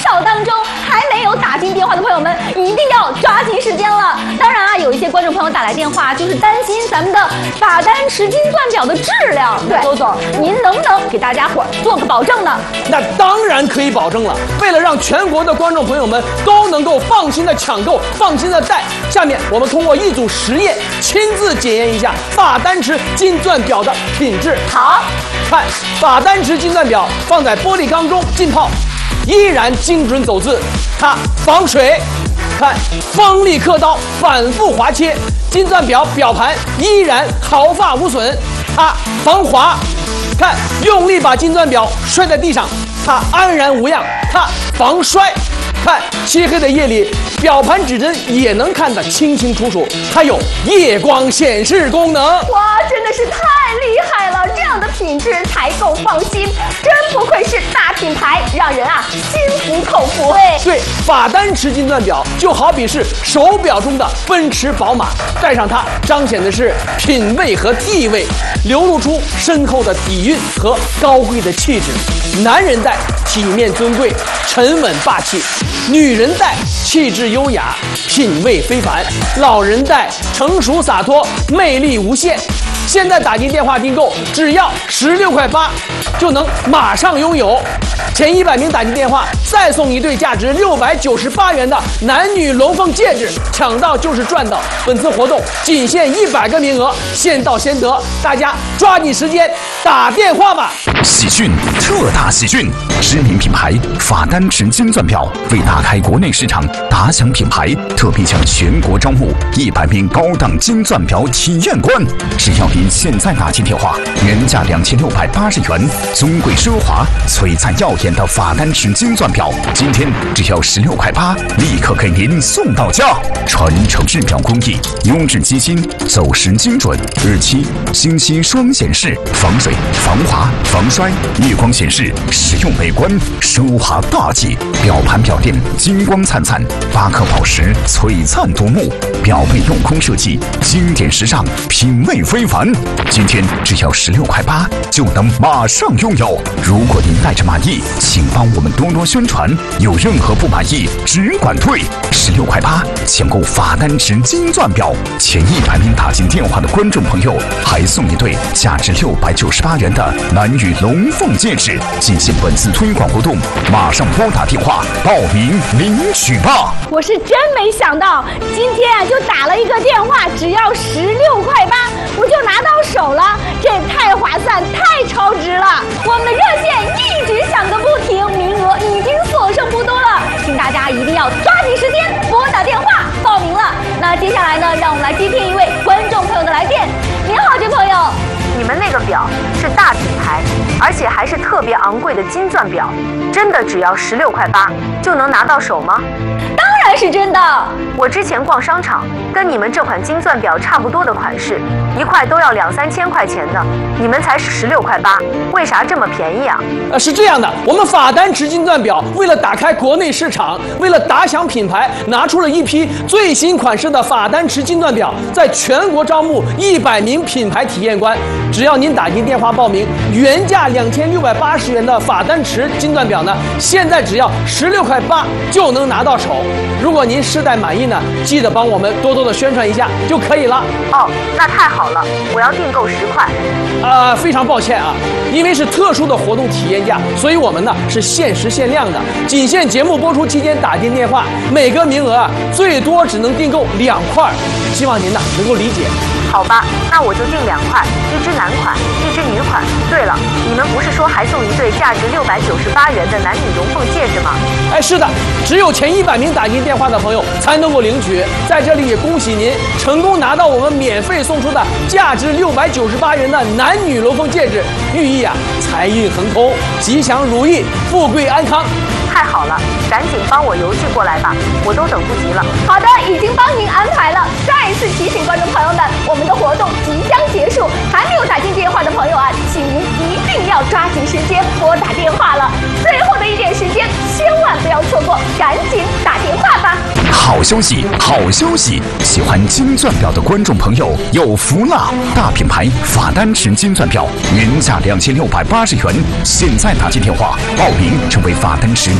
少当中，还没有打进电话的朋友们，一定要抓紧时间了。当然啊，有一些观众朋友打来电话，就是担心咱们的法丹池金钻表的质量。对，周总，您能不能给大家伙做个保证呢？ 那当然可以保证了。为了让全国的观众朋友们都能够放心的抢购、放心的戴，下面我们通过一组实验，亲自检验一下法丹池金钻表的品质。 好， 看法丹池金钻表放在玻璃缸中浸泡，依然精准走字，它防水。看锋利刻刀，反复划切，金钻表表盘依然毫发无损，它防滑。看用力把金钻表摔在地上，它安然无恙，它防摔。看漆黑的夜里，表盘指针也能看得清清楚楚，它有夜光显示功能。 哇，真的是太厉害了！这样的品质才够放心，真不愧是大品牌，让人啊心服口服哎。 对，法丹池金钻表就好比是手表中的奔驰、宝马，戴上它彰显的是品味和地位，流露出深厚的底蕴和高贵的气质。男人戴体面尊贵、沉稳霸气。女人戴气质优雅、品味非凡，老人戴成熟洒脱、魅力无限。现在打进电话订购，只要16块8，就能马上拥有。前100名打进电话，再送一对价值698元的男女龙凤戒指，抢到就是赚到。本次活动仅限100个名额，先到先得，大家抓紧时间打电话吧！ 喜讯，特大喜讯！知名品牌法丹池金钻表为打开国内市场，打响品牌特别向全国招募100名高档金钻表体验官。只要您现在打进电话，原价2680元，尊贵奢华、璀璨耀眼的法丹池金钻表，今天只要16块8，立刻给您送到家。传承制表工艺，优质机芯，走时精准，日期、星期双显示，防水、防滑、防摔，夜光显示，实用美观，奢华大气。表盘表垫金光灿灿，8克宝石璀璨夺目，表背镂空设计，经典时尚，品味非凡。今天只要16块8，就能马上拥有。如果您戴着满意，请帮我们多多宣传，有任何不满意只管退。16块8抢购法丹池金钻表，前100名打进电话的观众朋友还送一对价值698元的男女龙凤戒指。进行本次推广活动，马上拨打电话报名领取吧！ 我是真没想到，今天啊就打了一个电话，只要16块8，我就拿到手了，这也太划算，太超值了！我们的热线一直响个不停，名额已经所剩不多了，请大家一定要抓紧时间拨打电话报名了。那接下来呢，让我们来接听一位观众朋友的来电。您好，这朋友。 你们那个表是大品牌，而且还是特别昂贵的金钻表，真的只要16块8就能拿到手吗？ 当然是真的。 我之前逛商场，跟你们这款金钻表差不多的款式，一块都要2、3千块钱的，你们才16块8，为啥这么便宜啊？ 是这样的，我们法丹池金钻表为了打开国内市场，为了打响品牌，拿出了一批最新款式的法丹池金钻表，在全国招募100名品牌体验官。只要您打进电话报名，原价2680元的法丹池金钻表呢，现在只要16块8就能拿到手。如果您试戴满意呢，记得帮我们多多的宣传一下就可以了。 哦，那太好了，我要订购10块。 非常抱歉啊，因为是特殊的活动体验价，所以我们呢是限时限量的，仅限节目播出期间打进电话，每个名额啊最多只能订购2块，希望您呢能够理解。 好吧，那我就订2块，一只男款，一只女款。对了，你们不是说还送一对价值698元的男女龙凤戒指吗？ 是的，只有前100名打进电话的朋友才能够领取。在这里也恭喜您成功拿到我们免费送出的价值698元的男女龙凤戒指，寓意啊财运亨通、吉祥如意、富贵安康。 太好了，赶紧帮我邮寄过来吧，我都等不及了。 好的，已经帮您安排了。再一次提醒观众朋友们，我们的活动即将结束，还没有打进电话的朋友啊，请您一定要抓紧时间拨打电话了。最后的一点时间，千万不要错过，赶紧打电话吧。 好消息，好消息！喜欢金钻表的观众朋友有福了！大品牌法丹池金钻表原价2680元，现在打进电话报名成为法丹池